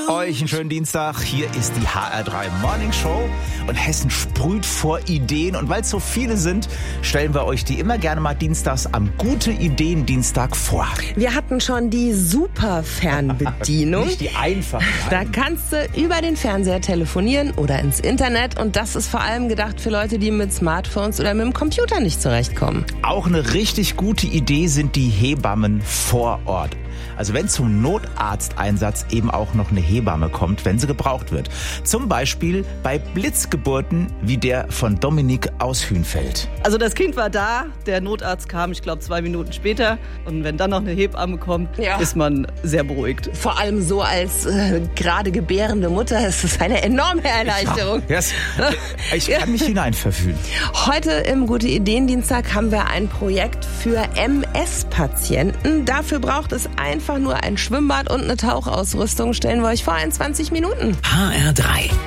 Euch einen schönen Dienstag. Hier ist die HR3 Morning Show. Und Hessen sprüht vor Ideen. Und weil es so viele sind, stellen wir euch die immer gerne mal dienstags am Gute-Ideen-Dienstag vor. Wir hatten schon die Super-Fernbedienung. Nicht die einfache. Da kannst du über den Fernseher telefonieren oder ins Internet. Und das ist vor allem gedacht für Leute, die mit Smartphones oder mit dem Computer nicht zurechtkommen. Auch eine richtig gute Idee sind die Hebammen vor Ort. Also wenn zum Notarzteinsatz eben auch noch eine Hebamme kommt, wenn sie gebraucht wird. Zum Beispiel bei Blitzgeburten wie der von Dominik aus Hünfeld. Also das Kind war da, der Notarzt kam, ich glaube 2 Minuten später. Und wenn dann noch eine Hebamme kommt, ist man sehr beruhigt. Vor allem so als gerade gebärende Mutter ist es eine enorme Erleichterung. Ja, ich kann mich hineinverfühlen. Heute im Gute-Ideen-Dienstag haben wir ein Projekt für MS-Patienten. Dafür braucht es einfach nur ein Schwimmbad und eine Tauchausrüstung. Stellen wir euch vor in 20 Minuten. HR3